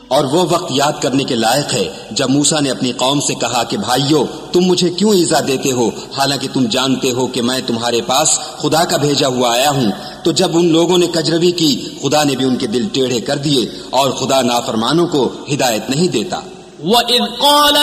और वो वक्त याद करने के लायक है जब मूसा ने अपनी कौम से कहा कि भाइयों, तुम मुझे क्यों ईज़ा देते हो, हालांकि तुम जानते हो कि मैं तुम्हारे पास खुदा का भेजा हुआ आया हूँ। तो जब उन लोगों ने कजरवी की, खुदा ने भी उनके दिल टेढ़े कर दिए और खुदा नाफरमानों को हिदायत नहीं देता।